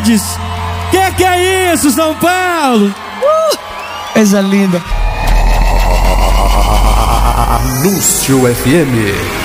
Mendes. Que é isso, São Paulo? Coisa linda. Lúcio FM.